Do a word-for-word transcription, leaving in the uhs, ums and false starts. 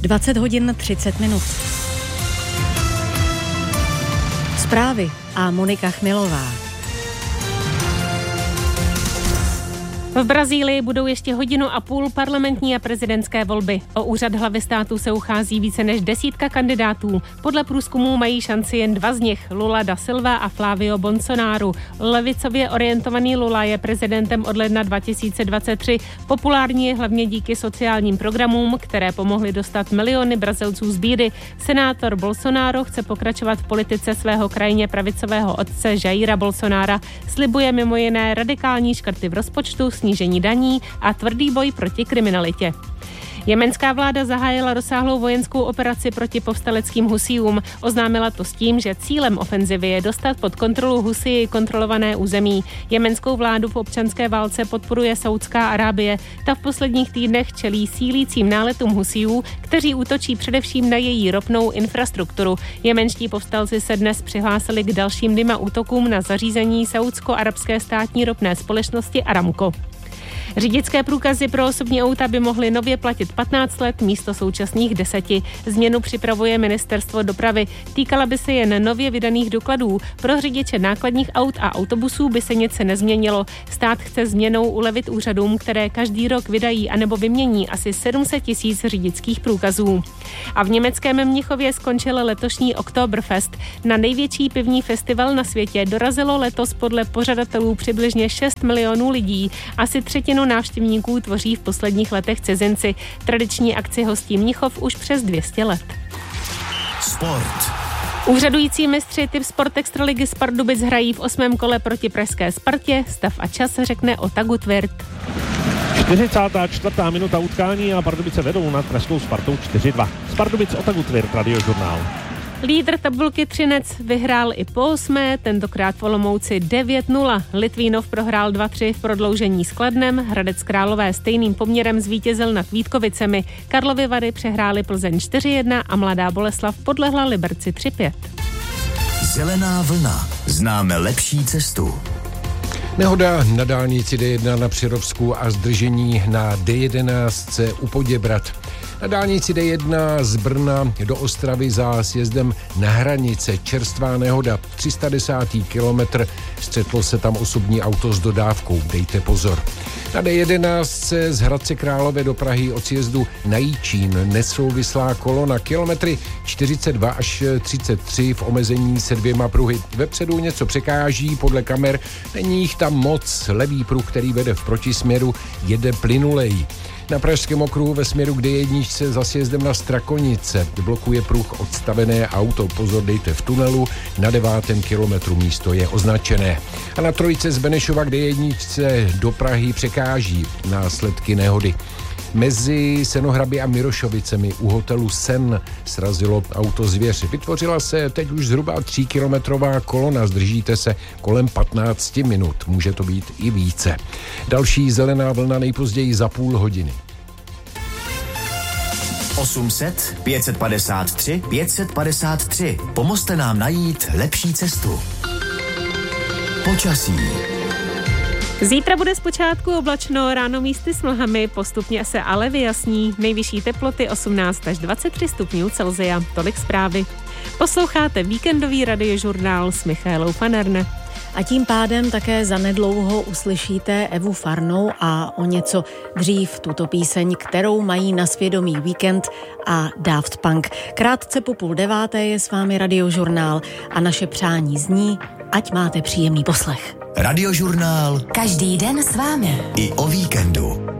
dvacet hodin třicet minut. Zprávy a Monika Chmilová. V Brazílii budou ještě hodinu a půl parlamentní a prezidentské volby. O úřad hlavy státu se uchází více než desítka kandidátů. Podle průzkumů mají šanci jen dva z nich, Lula da Silva a Flávio Bolsonaro. Levicově orientovaný Lula je prezidentem od ledna dva tisíce dvacet tři. Populární je hlavně díky sociálním programům, které pomohly dostat miliony Brazilců z bídy. Senátor Bolsonaro chce pokračovat v politice svého krajně pravicového otce Jaira Bolsonara. Slibuje mimo jiné radikální škrty v rozpočtu, snížení daní a tvrdý boj proti kriminalitě. Jemenská vláda zahájila rozsáhlou vojenskou operaci proti povstaleckým Husijům. Oznámila to s tím, že cílem ofenzivy je dostat pod kontrolu Husii kontrolované území. Jemenskou vládu v občanské válce podporuje Saudská Arábie. Ta v posledních týdnech čelí sílícím náletům Husijů, kteří útočí především na její ropnou infrastrukturu. Jemenští povstalci se dnes přihlásili k dalším dvěma útokům na zařízení saúdsko-arabské státní ropné společnosti Aramco. Řidičské průkazy pro osobní auta by mohly nově platit patnáct let místo současných deseti. Změnu připravuje ministerstvo dopravy. Týkala by se jen nově vydaných dokladů. Pro řidiče nákladních aut a autobusů by se nic nezměnilo. Stát chce změnou ulevit úřadům, které každý rok vydají anebo vymění asi sedm set tisíc řidičských průkazů. A v německém Mnichově skončil letošní Oktoberfest. Na největší pivní festival na světě dorazilo letos podle pořadatelů přibližně šest milionů lidí. Asi třetinu návštěvníků tvoří v posledních letech cizinci. Tradiční akci hostí Mnichov už přes dvě stě let. Sport. Úřadující mistři typ Sport Extraligy z Pardubic hrají v osmém kole proti pražské Spartě. Stav a čas řekne Otagu Tvirt. čtyřicátá čtvrtá minuta utkání a Pardubice vedou nad pražskou Spartou čtyři dva. Z Pardubic Otagu Tvirt, Radiožurnál. Lídr tabulky Třinec vyhrál i po osmé, tentokrát v Olomouci devět nula. Litvínov prohrál dva tři v prodloužení s Kladnem, Hradec Králové stejným poměrem zvítězil nad Vítkovicemi. Karlovy Vary přehráli Plzeň čtyři jedna a Mladá Boleslav podlehla Liberci tři pět. Zelená vlna. Známe lepší cestu. Nehoda na dálnici D jedna na Přerovsku a zdržení na D jedenáct u Poděbrad. Na dálnici D jedna z Brna do Ostravy za sjezdem na hranice čerstvá nehoda, tři sta desátý kilometr, střetlo se tam osobní auto s dodávkou, dejte pozor. Na D jedenáct z Hradce Králové do Prahy od sjezdu na Jičín nesouvislá kolona, kilometry čtyřicet dva až třicet tři v omezení se dvěma pruhy. Vepředu něco překáží, podle kamer není jich tam moc, levý pruh, který vede v protisměru, jede plynulej. Na Pražském okruhu ve směru k D jedna za sjezdem na Strakonice blokuje pruh odstavené auto. Pozor, dejte v tunelu, na devátém kilometru místo je označené. A na trojce z Benešova k D jedna do Prahy překáží následky nehody. Mezi Senohrabí a Mirošovicemi u hotelu Sen srazilo auto zvěř. Vytvořila se teď už zhruba tříkilometrová kolona, zdržíte se kolem patnáct minut, může to být i více. Další zelená vlna nejpozději za půl hodiny. osm set, pět set padesát tři, pět set padesát tři. Pomozte nám najít lepší cestu. Počasí. Zítra bude zpočátku oblačno, ráno místy s mlhami, postupně se ale vyjasní. Nejvyšší teploty osmnáct až dvacet tři stupňů Celsia. Tolik zprávy. Posloucháte víkendový radiožurnál s Michaelou Fanerne. A tím pádem také zanedlouho uslyšíte Evu Farnou a o něco dřív tuto píseň, kterou mají na svědomí Víkend a Daft Punk. Krátce po půl deváté je s vámi radiožurnál a naše přání zní, ať máte příjemný poslech. Radiožurnál každý den s vámi. I o víkendu.